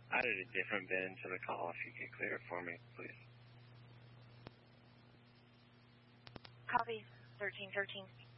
added a different bin to the call. If you could clear it for me, please. Copy, 1313.